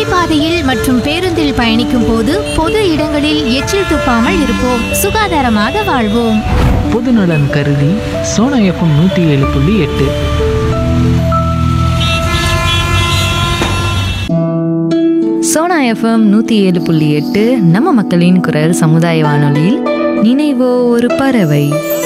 நடைபாதையில் மற்றும் பேருந்தில் பயணிக்கும் போது பொது இடங்களில் எச்சில் துப்பாமல் இருப்போம். சுகாதாரமாக வாழ்வோம். பொதுநலன் கருதி சோனா எஃப்எம் 107.8. சோனா எஃப்எம் 107.8 நம்ம மக்களின் குரல் சமுதாய வானொலியில் நினைவோ ஒரு பறவை.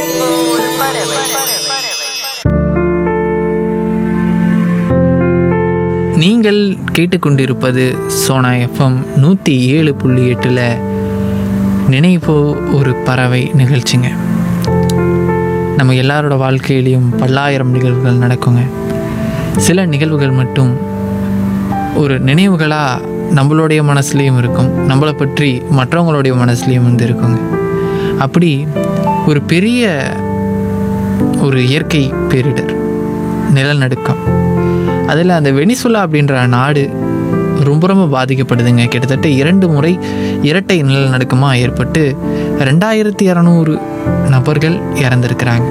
நீங்கள் கேட்டுக்கொண்டிருப்பது சோனா எஃப்எம் 107.8 நினைவோ ஒரு பறவை நிகழ்ச்சிங்க. நம்ம எல்லாரோட வாழ்க்கையிலையும் பல்லாயிரம் நிகழ்வுகள் நடக்குங்க. சில நிகழ்வுகள் மட்டும் ஒரு நினைவுகளாக நம்மளுடைய மனசுலேயும் இருக்கும், நம்மளை பற்றி மற்றவங்களுடைய மனசுலேயும் இருக்குங்க. அப்படி ஒரு பெரிய ஒரு இயற்கை பேரிடர், நிலநடுக்கம். அதில் அந்த வெனிசுலா அப்படின்ற நாடு ரொம்ப ரொம்ப பாதிக்கப்படுதுங்க. கிட்டத்தட்ட 2 முறை இரட்டை நிலநடுக்கமாக ஏற்பட்டு 2200 நபர்கள் இறந்துருக்கிறாங்க.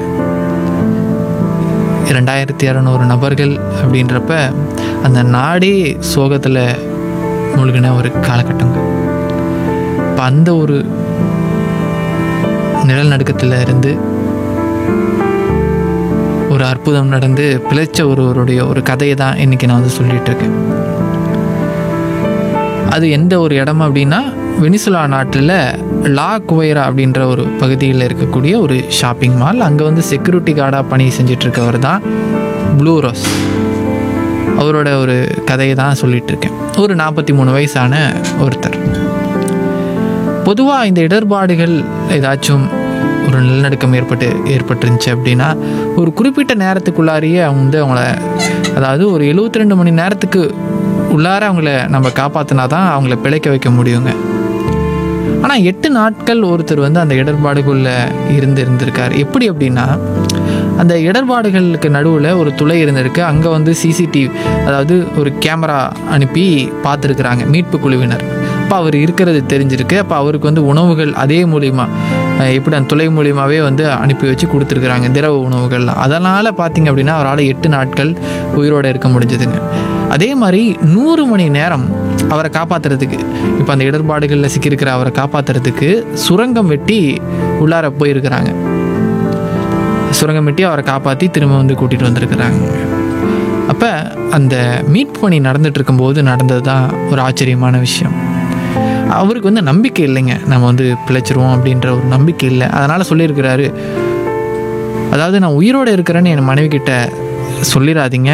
2200 நபர்கள் அப்படின்றப்ப அந்த நாடே சோகத்தில் மூழ்கின ஒரு காலகட்டங்க. இப்போ அந்த ஒரு நிலநடுக்கத்தில் இருந்து ஒரு அற்புதம் நடந்து பிழைச்ச ஒருவருடைய ஒரு கதையை தான் இன்றைக்கி நான் வந்து சொல்லிகிட்டு இருக்கேன். அது எந்த ஒரு இடம் அப்படின்னா, வெனிசுலா நாட்டில் லா குவைரா அப்படின்ற ஒரு பகுதியில் இருக்கக்கூடிய ஒரு ஷாப்பிங் மால். அங்கே வந்து செக்யூரிட்டி கார்டாக பணி செஞ்சிட்ருக்கவர் தான் ப்ளூ ரோஸ். அவரோட ஒரு கதையை தான் சொல்லிகிட்ருக்கேன். ஒரு 43 வயசான ஒருத்தர். பொதுவாக இந்த இடர்பாடுகள் ஏதாச்சும் ஒரு நிலநடுக்கம் ஏற்பட்டுருந்துச்சு அப்படின்னா ஒரு குறிப்பிட்ட நேரத்துக்குள்ளாரியே அவங்க வந்து அதாவது ஒரு 72 மணி நேரத்துக்கு உள்ளார அவங்கள நம்ம காப்பாற்றினா தான் அவங்கள பிழைக்க வைக்க முடியுங்க. ஆனால் 8 நாட்கள் ஒருத்தர் வந்து அந்த இடர்பாடுக்குள்ளே இருந்திருக்கார். எப்படி அப்படின்னா, அந்த இடர்பாடுகளுக்கு நடுவில் ஒரு துளை இருந்திருக்கு. அங்கே வந்து சிசிடிவி, அதாவது ஒரு கேமரா அனுப்பி பார்த்துருக்குறாங்க மீட்பு குழுவினர். அப்போ அவர் இருக்கிறது தெரிஞ்சிருக்கு. அப்போ அவருக்கு வந்து உணவுகள் அதே மூலிமா, எப்படி அந்த துளை மூலியமாகவே வந்து அனுப்பி வச்சு கொடுத்துருக்குறாங்க, திரவ உணவுகள்லாம். அதனால் பார்த்திங்க அப்படின்னா அவரால் 8 நாட்கள் உயிரோடு இருக்க முடிஞ்சதுங்க. அதே மாதிரி 100 மணி நேரம் அவரை காப்பாற்றுறதுக்கு, இப்போ அந்த இடர்பாடுகளில் சிக்கியிருக்கிற அவரை காப்பாற்றுறதுக்கு சுரங்கம் வெட்டி உள்ளார போயிருக்கிறாங்க. சுரங்கம் வெட்டி அவரை காப்பாற்றி திரும்ப வந்து கூட்டிகிட்டு வந்திருக்கிறாங்க. அப்போ அந்த மீட்பு பணி நடந்துட்டு இருக்கும்போது நடந்தது தான் ஒரு ஆச்சரியமான விஷயம். அவருக்கு வந்து நம்பிக்கை இல்லைங்க, நம்ம வந்து பிழைச்சிருவோம் அப்படின்ற ஒரு நம்பிக்கை இல்லை. அதனால் சொல்லியிருக்கிறாரு, அதாவது நான் உயிரோடு இருக்கிறேன்னு என் மனைவி கிட்ட சொல்லிடாதீங்க,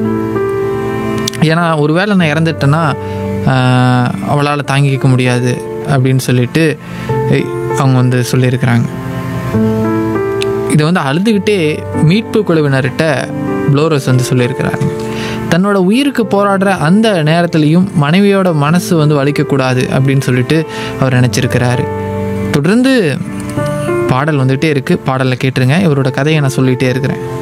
ஏன்னா ஒரு வேளை நான் இறந்துட்டேன்னா அவளால் தாங்கிக்க முடியாது அப்படின்னு சொல்லிட்டு அவங்க வந்து சொல்லியிருக்கிறாங்க. இதை வந்து அழுதுகிட்டே மீட்பு குழுவினர்கிட்ட ப்ளோரஸ் வந்து சொல்லியிருக்கிறாங்க. தன்னோட உயிருக்கு போராடுற அந்த நேரத்துலையும் மனைவியோட மனசு வந்து வலிக்கக்கூடாது அப்படின்னு சொல்லிட்டு அவர் நினச்சிருக்கிறாரு. தொடர்ந்து பாடல் வந்துகிட்டே இருக்குது, பாடலை கேட்டுருங்க. இவரோட கதையை நான் சொல்லிகிட்டே இருக்கிறேன்.